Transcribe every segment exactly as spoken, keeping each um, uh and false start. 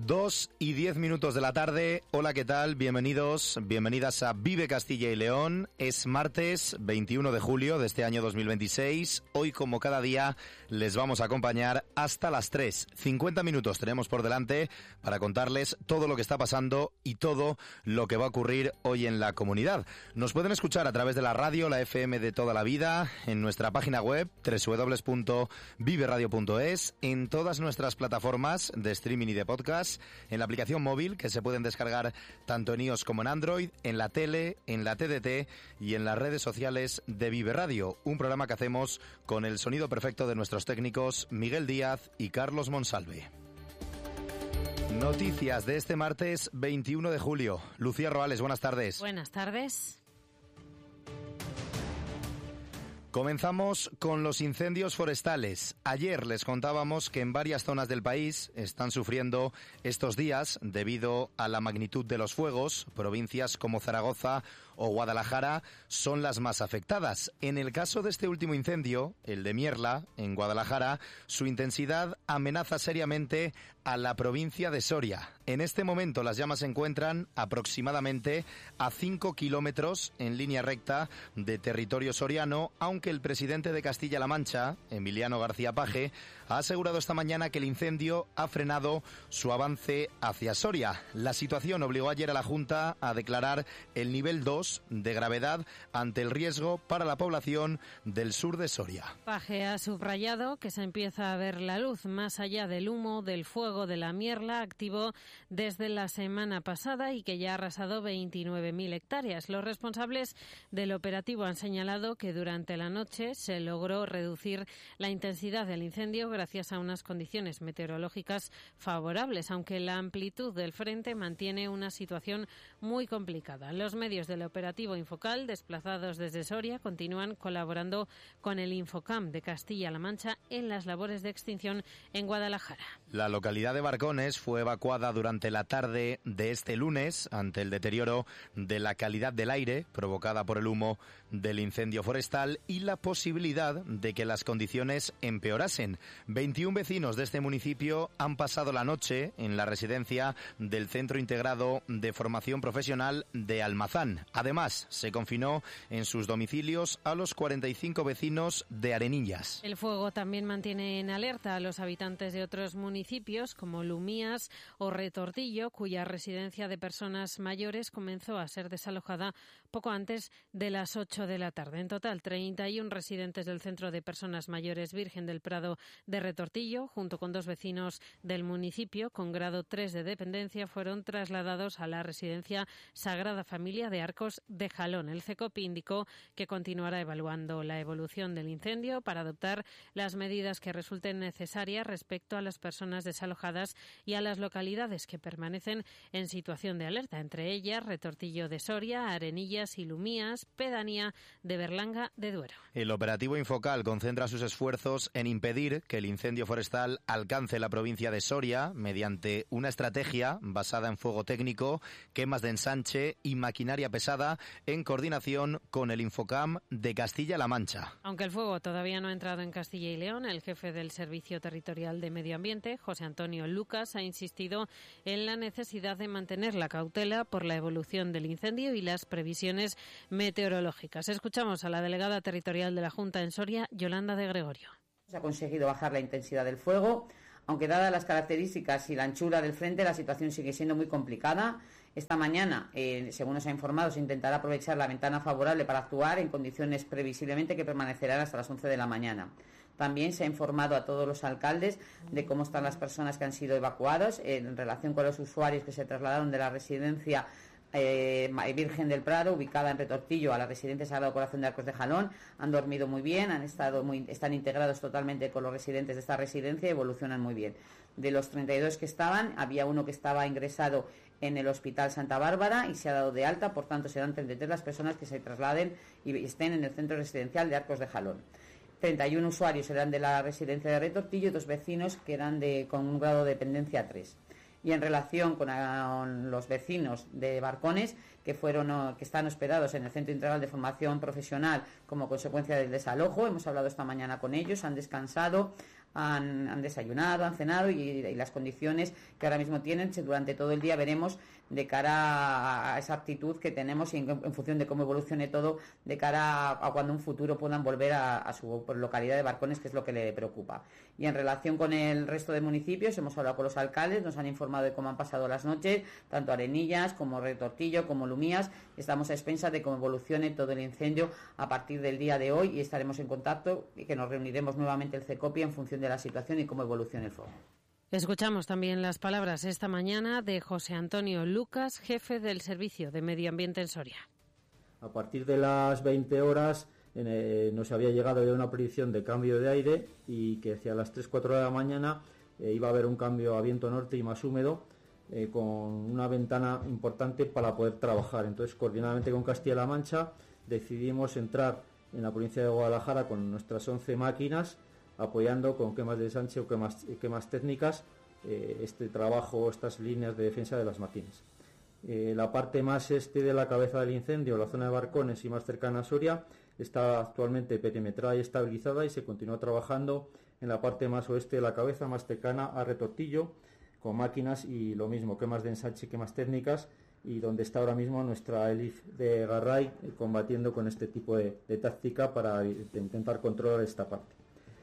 Dos y diez minutos de la tarde. Hola, ¿qué tal? Bienvenidos, bienvenidas a Vive Castilla y León. Es martes veintiuno de julio de este año dos mil veintiséis. Hoy, como cada día, les vamos a acompañar hasta las tres. cincuenta minutos tenemos por delante para contarles todo lo que está pasando y todo lo que va a ocurrir hoy en la comunidad. Nos pueden escuchar a través de la radio, la F M de toda la vida, en nuestra página web doble u doble u doble u punto vive radio punto es, en todas nuestras plataformas de streaming y de podcast, en la aplicación móvil que se pueden descargar tanto en iOS como en Android, en la tele, en la T D T y en las redes sociales de Vive Radio, un programa que hacemos con el sonido perfecto de nuestros técnicos Miguel Díaz y Carlos Monsalve. Noticias de este martes veintiuno de julio. Lucía Roales, buenas tardes. Buenas tardes. Comenzamos con los incendios forestales. Ayer les contábamos que en varias zonas del país están sufriendo estos días debido a la magnitud de los fuegos. Provincias como Zaragoza o Guadalajara son las más afectadas. En el caso de este último incendio, el de Mierla, en Guadalajara, su intensidad amenaza seriamente a la provincia de Soria. En este momento las llamas se encuentran aproximadamente a cinco kilómetros en línea recta de territorio soriano, aunque que el presidente de Castilla-La Mancha, Emiliano García Paje, ha asegurado esta mañana que el incendio ha frenado su avance hacia Soria. La situación obligó ayer a la Junta a declarar el nivel dos de gravedad ante el riesgo para la población del sur de Soria. Paje ha subrayado que se empieza a ver la luz más allá del humo del fuego de la Mierla, activo desde la semana pasada y que ya ha arrasado veintinueve mil hectáreas. Los responsables del operativo han señalado que durante la noche se logró reducir la intensidad del incendio gracias a unas condiciones meteorológicas favorables, aunque la amplitud del frente mantiene una situación muy complicada. Los medios del operativo Infocal, desplazados desde Soria, continúan colaborando con el Infocam de Castilla-La Mancha en las labores de extinción en Guadalajara. La localidad de Barcones fue evacuada durante la tarde de este lunes ante el deterioro de la calidad del aire provocada por el humo del incendio forestal y la posibilidad de que las condiciones empeorasen. veintiún vecinos de este municipio han pasado la noche en la residencia del Centro Integrado de Formación Profesional de Almazán. Además, se confinó en sus domicilios a los cuarenta y cinco vecinos de Arenillas. El fuego también mantiene en alerta a los habitantes de otros municipios como Lumías o Retortillo, cuya residencia de personas mayores comenzó a ser desalojada poco antes de las ocho de la tarde. En total, treinta y uno residentes del Centro de Personas Mayores Virgen del Prado de Retortillo, junto con dos vecinos del municipio con grado tres de dependencia, fueron trasladados a la residencia Sagrada Familia de Arcos de Jalón. El CECOPI indicó que continuará evaluando la evolución del incendio para adoptar las medidas que resulten necesarias respecto a las personas desalojadas y a las localidades que permanecen en situación de alerta, entre ellas Retortillo de Soria, Arenillas y Lumías, pedanía de Berlanga de Duero. El operativo Infocal concentra sus esfuerzos en impedir que el incendio forestal alcance la provincia de Soria mediante una estrategia basada en fuego técnico, quemas de ensanche y maquinaria pesada en coordinación con el Infocam de Castilla-La Mancha. Aunque el fuego todavía no ha entrado en Castilla y León, el jefe del Servicio Territorial de Medio Ambiente, José Antonio Lucas, ha insistido en la necesidad de mantener la cautela por la evolución del incendio y las previsiones meteorológicas. Escuchamos a la delegada territorial de la Junta en Soria, Yolanda de Gregorio. Se ha conseguido bajar la intensidad del fuego, aunque dadas las características y la anchura del frente, la situación sigue siendo muy complicada. Esta mañana, eh, según nos ha informado, se intentará aprovechar la ventana favorable para actuar en condiciones previsiblemente que permanecerán hasta las once de la mañana. También se ha informado a todos los alcaldes de cómo están las personas que han sido evacuadas en relación con los usuarios que se trasladaron de la residencia Eh, Virgen del Prado, ubicada en Retortillo, a la residencia Sagrado Corazón de Arcos de Jalón. Han dormido muy bien, han estado muy, están integrados totalmente con los residentes de esta residencia y evolucionan muy bien. De los treinta y dos que estaban, había uno que estaba ingresado en el Hospital Santa Bárbara y se ha dado de alta, por tanto serán treinta y tres las personas que se trasladen y estén en el centro residencial de Arcos de Jalón. treinta y uno usuarios eran de la residencia de Retortillo y dos vecinos que eran de con un grado de dependencia tres. Y en relación con, a, con los vecinos de Barcones que fueron que están hospedados en el Centro Integral de Formación Profesional como consecuencia del desalojo, hemos hablado esta mañana con ellos, han descansado, han, han desayunado, han cenado y, y las condiciones que ahora mismo tienen. Durante todo el día veremos de cara a esa actitud que tenemos y en, en función de cómo evolucione todo, de cara a, a cuando en un futuro puedan volver a, a su localidad de Barcones, que es lo que le preocupa. Y en relación con el resto de municipios, hemos hablado con los alcaldes, nos han informado de cómo han pasado las noches, tanto Arenillas como Retortillo como Lumías. Estamos a expensas de cómo evolucione todo el incendio a partir del día de hoy y estaremos en contacto y que nos reuniremos nuevamente el CECOPI en función de la situación y cómo evolucione el fuego. Escuchamos también las palabras esta mañana de José Antonio Lucas, jefe del Servicio de Medio Ambiente en Soria. A partir de las veinte horas eh, nos había llegado ya una predicción de cambio de aire y que hacia las tres cuatro de la mañana eh, iba a haber un cambio a viento norte y más húmedo eh, con una ventana importante para poder trabajar. Entonces, coordinadamente con Castilla-La Mancha, decidimos entrar en la provincia de Guadalajara con nuestras once máquinas, apoyando con quemas de ensanche o quemas, quemas técnicas eh, este trabajo, estas líneas de defensa de las máquinas. Eh, la parte más este de la cabeza del incendio, la zona de Barcones y más cercana a Soria, está actualmente perimetrada y estabilizada y se continúa trabajando en la parte más oeste de la cabeza, más cercana a Retortillo, con máquinas y lo mismo, quemas de ensanche y quemas técnicas, y donde está ahora mismo nuestra Elif de Garray eh, combatiendo con este tipo de, de táctica para de intentar controlar esta parte.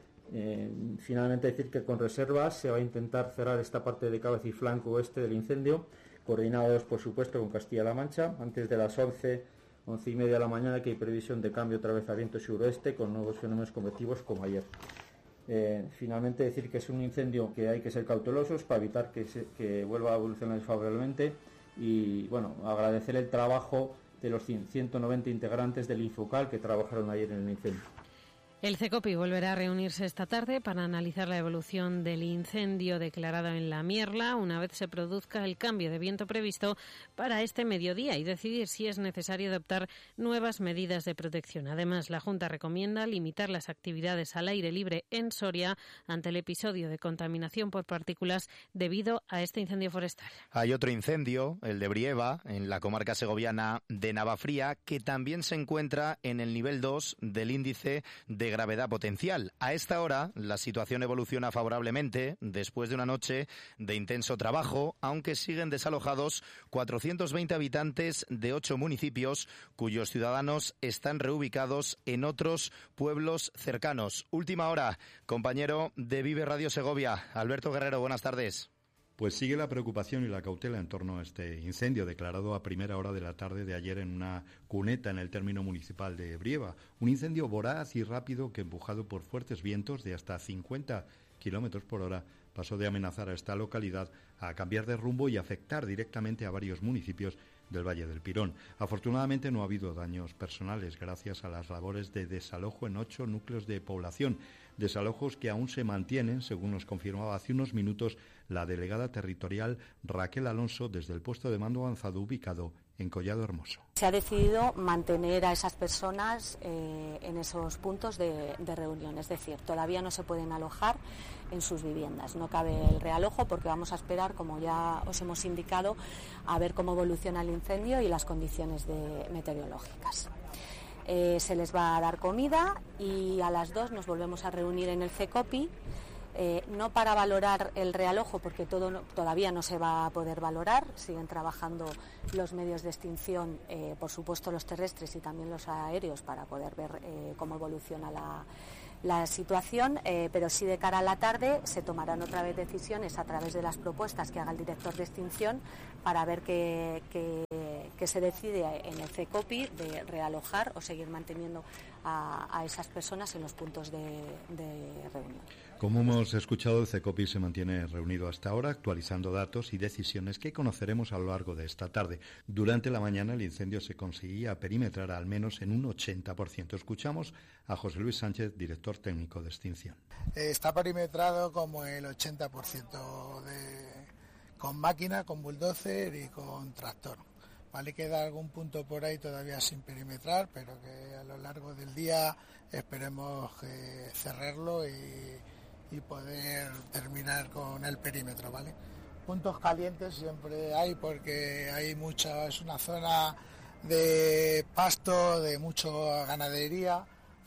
Eh, finalmente decir que con reservas se va a intentar cerrar esta parte de cabeza y flanco oeste del incendio, coordinados por supuesto con Castilla-La Mancha, antes de las once, once y media de la mañana, que hay previsión de cambio otra vez a viento suroeste con nuevos fenómenos convectivos como ayer. Eh, finalmente decir que es un incendio que hay que ser cautelosos para evitar que, se, que vuelva a evolucionar desfavorablemente y bueno, agradecer el trabajo de los ciento noventa integrantes del Infocal que trabajaron ayer en el incendio. El CECOPI volverá a reunirse esta tarde para analizar la evolución del incendio declarado en La Mierla una vez se produzca el cambio de viento previsto para este mediodía y decidir si es necesario adoptar nuevas medidas de protección. Además, la Junta recomienda limitar las actividades al aire libre en Soria ante el episodio de contaminación por partículas debido a este incendio forestal. Hay otro incendio, el de Brieva, en la comarca segoviana de Navafría, que también se encuentra en el nivel dos del índice de gravedad potencial. A esta hora la situación evoluciona favorablemente después de una noche de intenso trabajo, aunque siguen desalojados cuatrocientos veinte habitantes de ocho municipios cuyos ciudadanos están reubicados en otros pueblos cercanos. Última hora, compañero de Vive Radio Segovia, Alberto Guerrero, buenas tardes. Pues sigue la preocupación y la cautela en torno a este incendio declarado a primera hora de la tarde de ayer en una cuneta en el término municipal de Brieva. Un incendio voraz y rápido que, empujado por fuertes vientos de hasta cincuenta kilómetros por hora, pasó de amenazar a esta localidad a cambiar de rumbo y afectar directamente a varios municipios del Valle del Pirón. Afortunadamente no ha habido daños personales gracias a las labores de desalojo en ocho núcleos de población. Desalojos que aún se mantienen, según nos confirmaba hace unos minutos la delegada territorial Raquel Alonso desde el puesto de mando avanzado ubicado en Collado Hermoso. Se ha decidido mantener a esas personas eh, en esos puntos de, de reunión, es decir, todavía no se pueden alojar en sus viviendas. No cabe el realojo porque vamos a esperar, como ya os hemos indicado, a ver cómo evoluciona el incendio y las condiciones de, meteorológicas. Eh, se les va a dar comida y a las dos nos volvemos a reunir en el CECOPI, eh, no para valorar el realojo porque todo no, todavía no se va a poder valorar, siguen trabajando los medios de extinción, eh, por supuesto los terrestres y también los aéreos para poder ver eh, cómo evoluciona la, la situación, eh, pero sí de cara a la tarde se tomarán otra vez decisiones a través de las propuestas que haga el director de extinción para ver qué, qué, qué se decide en el CECOPI de realojar o seguir manteniendo a, a esas personas en los puntos de, de reunión. Como hemos escuchado, el CECOPI se mantiene reunido hasta ahora, actualizando datos y decisiones que conoceremos a lo largo de esta tarde. Durante la mañana el incendio se conseguía perimetrar al menos en un ochenta por ciento. Escuchamos a José Luis Sánchez, director técnico de extinción. Está perimetrado como el ochenta por ciento de, con máquina, con bulldozer y con tractor. Vale, queda algún punto por ahí todavía sin perimetrar, pero que a lo largo del día esperemos eh, cerrarlo y, y poder terminar con el perímetro, ¿vale? Puntos calientes siempre hay porque hay mucha, es una zona de pasto, de mucha ganadería,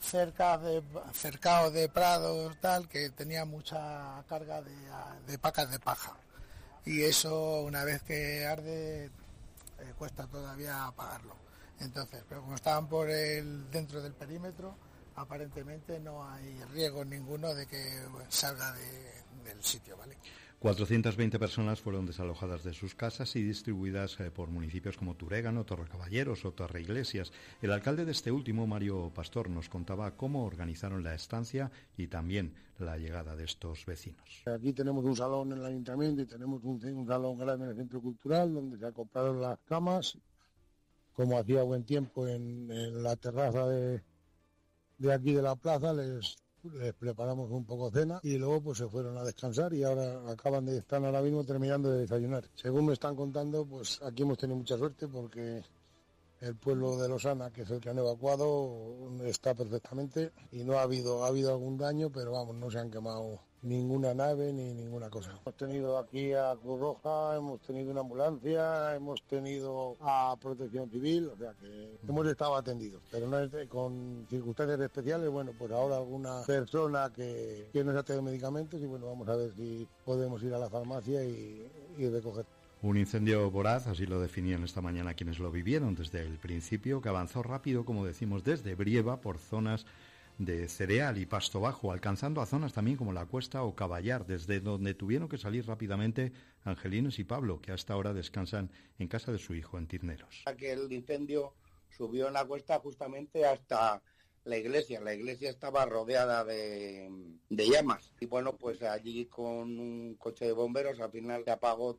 cerca de cercados de prados tal que tenía mucha carga de, de pacas de paja, y eso una vez que arde eh, cuesta todavía apagarlo. Entonces, pero como estaban por el dentro del perímetro, aparentemente no hay riesgo ninguno de que salga de, del sitio, ¿vale? cuatrocientas veinte personas fueron desalojadas de sus casas y distribuidas eh, por municipios como Turégano, Torrecaballeros o Torreiglesias. El alcalde de este último, Mario Pastor, nos contaba cómo organizaron la estancia y también la llegada de estos vecinos. Aquí tenemos un salón en el ayuntamiento y tenemos un, un salón grande en el centro cultural donde se compraron las camas. Como hacía buen tiempo en, en la terraza de, de aquí de la plaza, les... les preparamos un poco cena y luego pues se fueron a descansar y ahora acaban de estar ahora mismo terminando de desayunar. Según me están contando, pues aquí hemos tenido mucha suerte porque el pueblo de Losana, que es el que han evacuado, está perfectamente y no ha habido ha habido algún daño, pero vamos, no se han quemado ninguna nave ni ninguna cosa. Hemos tenido aquí a Cruz Roja, hemos tenido una ambulancia, hemos tenido a Protección Civil, o sea que hemos estado atendidos, pero no es de, con circunstancias especiales. Bueno, pues ahora alguna persona que, que nos ha traído medicamentos y bueno, vamos a ver si podemos ir a la farmacia y, y recoger. Un incendio voraz, así lo definían esta mañana quienes lo vivieron desde el principio, que avanzó rápido, como decimos, desde Brieva por zonas de cereal y pasto bajo, alcanzando a zonas también como La Cuesta o Caballar, desde donde tuvieron que salir rápidamente Angelines y Pablo, que hasta ahora descansan en casa de su hijo en Tirneros. Que el incendio subió en La Cuesta justamente hasta la iglesia. La iglesia estaba rodeada de, de llamas. Y bueno, pues allí con un coche de bomberos al final se apagó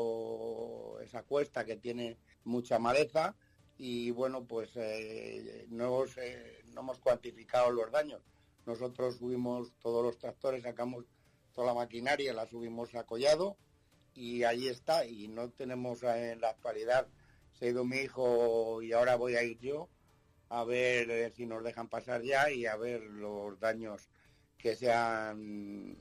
toda esa cuesta que tiene mucha maleza. Y bueno, pues eh, no, hemos, eh, no hemos cuantificado los daños. Nosotros subimos todos los tractores, sacamos toda la maquinaria, la subimos a Collado y ahí está. Y no tenemos en la actualidad, se ha ido mi hijo y ahora voy a ir yo a ver eh, si nos dejan pasar ya y a ver los daños que se han,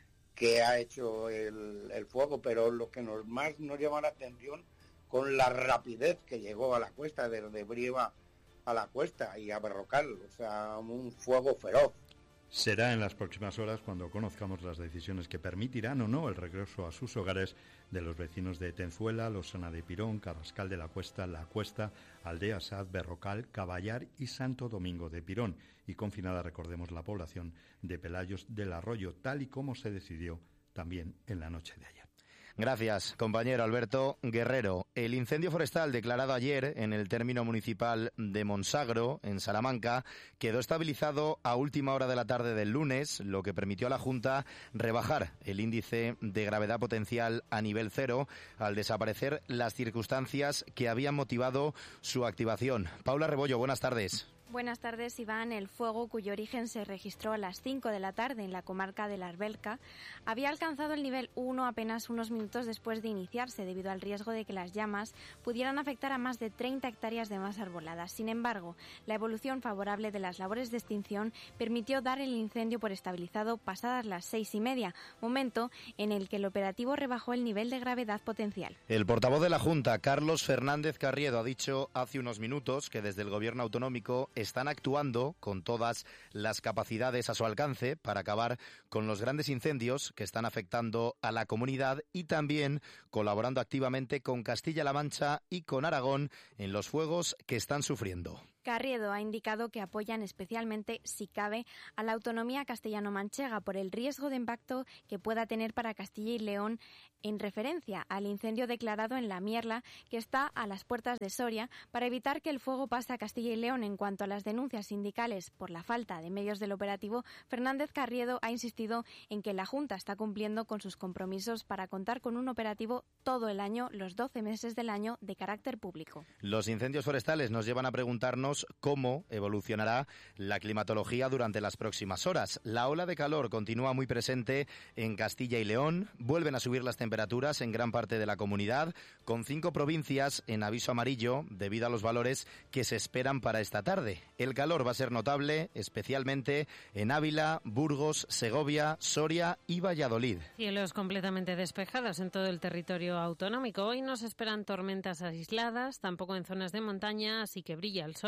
que ha hecho el, el fuego. Pero lo que nos más nos llama la atención con la rapidez que llegó a La Cuesta, desde Brieva a La Cuesta y a Berrocal, o sea, un fuego feroz. Será en las próximas horas cuando conozcamos las decisiones que permitirán o no el regreso a sus hogares de los vecinos de Tenzuela, Losana de Pirón, Carrascal de la Cuesta, La Cuesta, Aldea Saz, Berrocal, Caballar y Santo Domingo de Pirón, y confinada, recordemos, la población de Pelayos del Arroyo, tal y como se decidió también en la noche de ayer. Gracias, compañero Alberto Guerrero. El incendio forestal declarado ayer en el término municipal de Monsagro, en Salamanca, quedó estabilizado a última hora de la tarde del lunes, lo que permitió a la Junta rebajar el índice de gravedad potencial a nivel cero al desaparecer las circunstancias que habían motivado su activación. Paula Rebollo, buenas tardes. Buenas tardes, Iván. El fuego, cuyo origen se registró a las cinco de la tarde en la comarca de la Arbelca, había alcanzado el nivel uno apenas unos minutos después de iniciarse, debido al riesgo de que las llamas pudieran afectar a más de treinta hectáreas de más arboladas. Sin embargo, la evolución favorable de las labores de extinción permitió dar el incendio por estabilizado pasadas las seis y media, momento en el que el operativo rebajó el nivel de gravedad potencial. El portavoz de la Junta, Carlos Fernández Carriedo, ha dicho hace unos minutos que desde el Gobierno autonómico están actuando con todas las capacidades a su alcance para acabar con los grandes incendios que están afectando a la comunidad y también colaborando activamente con Castilla-La Mancha y con Aragón en los fuegos que están sufriendo. Carriedo ha indicado que apoyan especialmente, si cabe, a la autonomía castellano-manchega por el riesgo de impacto que pueda tener para Castilla y León, en referencia al incendio declarado en La Mierla, que está a las puertas de Soria, para evitar que el fuego pase a Castilla y León. En cuanto a las denuncias sindicales por la falta de medios del operativo, Fernández Carriedo ha insistido en que la Junta está cumpliendo con sus compromisos para contar con un operativo todo el año, los doce meses del año, de carácter público. Los incendios forestales nos llevan a preguntarnos cómo evolucionará la climatología durante las próximas horas. La ola de calor continúa muy presente en Castilla y León. Vuelven a subir las temperaturas en gran parte de la comunidad, con cinco provincias en aviso amarillo debido a los valores que se esperan para esta tarde. El calor va a ser notable, especialmente en Ávila, Burgos, Segovia, Soria y Valladolid. Cielos completamente despejados en todo el territorio autonómico. Hoy no se esperan tormentas aisladas, tampoco en zonas de montaña, así que brilla el sol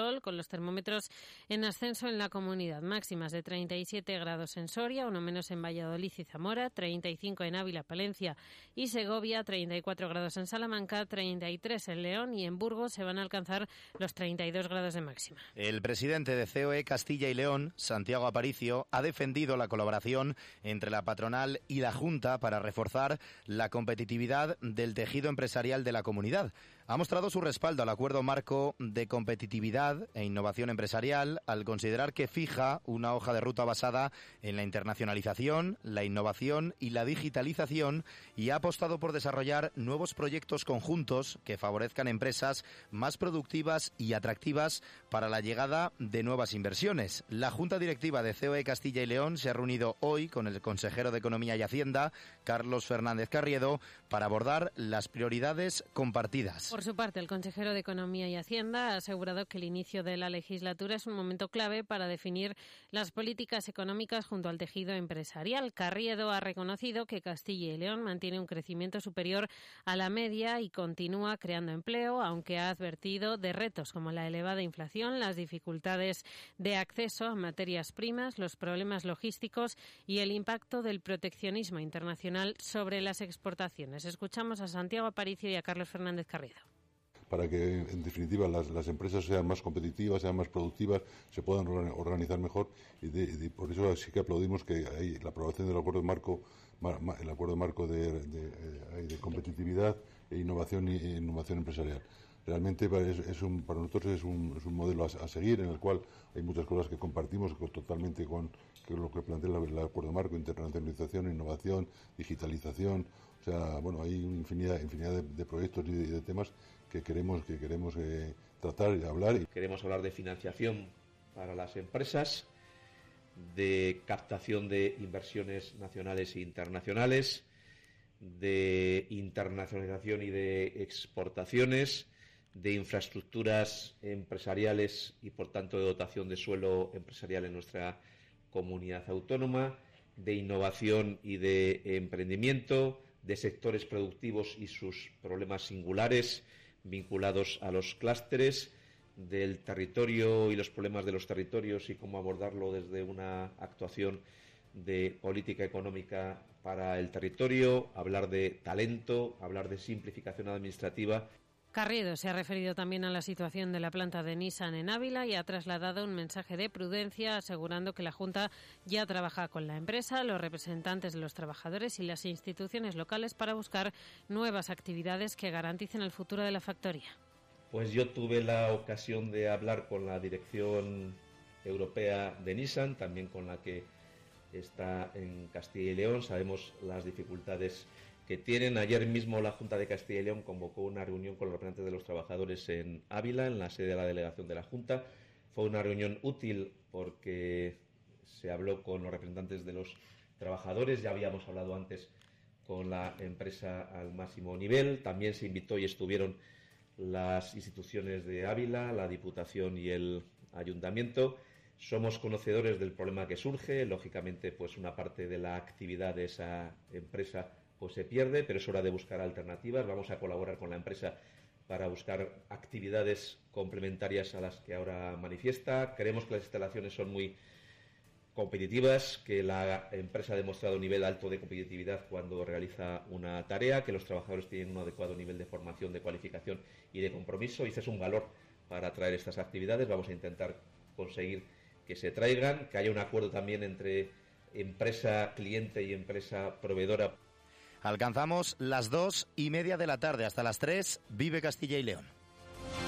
sol, con los termómetros en ascenso en la comunidad. Máximas de treinta y siete grados en Soria, uno menos en Valladolid y Zamora, treinta y cinco en Ávila, Palencia y Segovia, treinta y cuatro grados en Salamanca, treinta y tres en León y en Burgos se van a alcanzar los treinta y dos grados de máxima. El presidente de C O E Castilla y León, Santiago Aparicio, ha defendido la colaboración entre la patronal y la Junta para reforzar la competitividad del tejido empresarial de la comunidad. Ha mostrado su respaldo al Acuerdo Marco de Competitividad e Innovación Empresarial al considerar que fija una hoja de ruta basada en la internacionalización, la innovación y la digitalización y ha apostado por desarrollar nuevos proyectos conjuntos que favorezcan empresas más productivas y atractivas para la llegada de nuevas inversiones. La Junta Directiva de C O E Castilla y León se ha reunido hoy con el consejero de Economía y Hacienda, Carlos Fernández Carriedo, para abordar las prioridades compartidas. Por su parte, el consejero de Economía y Hacienda ha asegurado que el inicio de la legislatura es un momento clave para definir las políticas económicas junto al tejido empresarial. Carriedo ha reconocido que Castilla y León mantiene un crecimiento superior a la media y continúa creando empleo, aunque ha advertido de retos como la elevada inflación, las dificultades de acceso a materias primas, los problemas logísticos y el impacto del proteccionismo internacional sobre las exportaciones. Escuchamos a Santiago Aparicio y a Carlos Fernández Carriedo. Para que, en definitiva, las, las empresas sean más competitivas, sean más productivas, se puedan organizar mejor. Y, de, de, por eso sí que aplaudimos que hay la aprobación del acuerdo marco, el acuerdo marco de, de, de competitividad e innovación e innovación empresarial. Realmente es, es un, para nosotros es un, es un modelo a, a seguir, en el cual hay muchas cosas que compartimos totalmente con que lo que plantea el, el acuerdo marco: internacionalización, innovación, digitalización. O sea, bueno, hay una infinidad, infinidad de, de proyectos y de, de temas que queremos que queremos eh, tratar y hablar. Queremos hablar de financiación para las empresas, de captación de inversiones nacionales e internacionales, de internacionalización y de exportaciones, de infraestructuras empresariales y, por tanto, de dotación de suelo empresarial en nuestra comunidad autónoma, de innovación y de emprendimiento, de sectores productivos y sus problemas singulares vinculados a los clústeres, del territorio y los problemas de los territorios y cómo abordarlo desde una actuación de política económica para el territorio, hablar de talento, hablar de simplificación administrativa. Carriedo se ha referido también a la situación de la planta de Nissan en Ávila y ha trasladado un mensaje de prudencia, asegurando que la Junta ya trabaja con la empresa, los representantes de los trabajadores y las instituciones locales para buscar nuevas actividades que garanticen el futuro de la factoría. Pues yo tuve la ocasión de hablar con la dirección europea de Nissan, también con la que está en Castilla y León. Sabemos las dificultades que tienen. Ayer mismo la Junta de Castilla y León convocó una reunión con los representantes de los trabajadores en Ávila, en la sede de la delegación de la Junta. Fue una reunión útil porque se habló con los representantes de los trabajadores. Ya habíamos hablado antes con la empresa al máximo nivel. También se invitó y estuvieron las instituciones de Ávila, la Diputación y el Ayuntamiento. Somos conocedores del problema que surge. Lógicamente, pues una parte de la actividad de esa empresa pues se pierde, pero es hora de buscar alternativas. Vamos a colaborar con la empresa para buscar actividades complementarias a las que ahora manifiesta. Creemos que las instalaciones son muy competitivas, que la empresa ha demostrado un nivel alto de competitividad cuando realiza una tarea, que los trabajadores tienen un adecuado nivel de formación, de cualificación y de compromiso, y este es un valor para atraer estas actividades. Vamos a intentar conseguir que se traigan, que haya un acuerdo también entre empresa cliente y empresa proveedora. Alcanzamos las dos y media de la tarde. Hasta las tres, vive Castilla y León.